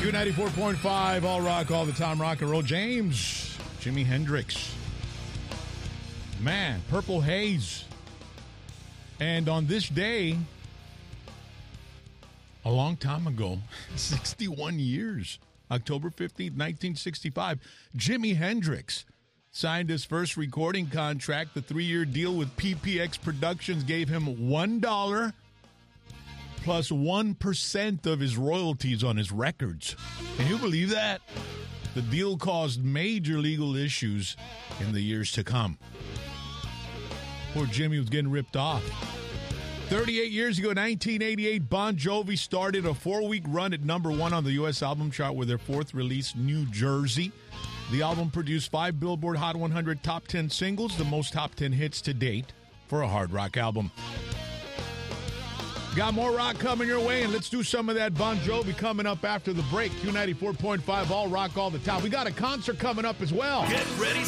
Q94.5, all rock, all the time, rock and roll. James, Jimi Hendrix. Man, Purple Haze. And on this day, a long time ago, 61 years, October 15th, 1965, Jimi Hendrix signed his first recording contract. The 3-year deal with PPX Productions gave him $1 plus 1% of his royalties on his records. Can you believe that? The deal caused major legal issues in the years to come. Poor Jimmy was getting ripped off. 38 years ago, 1988, Bon Jovi started a 4-week run at number 1 on the U.S. album chart with their 4th release, New Jersey. The album produced 5 Billboard Hot 100 top 10 singles, the most top 10 hits to date for a hard rock album. Got more rock coming your way, and let's do some of that Bon Jovi coming up after the break. Q94.5, all rock all the time. We got a concert coming up as well. Get ready.